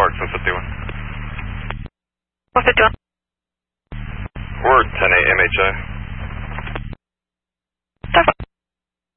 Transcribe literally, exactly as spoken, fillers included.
Parks one fifty-one. one fifty-one. We're ten eight M H I.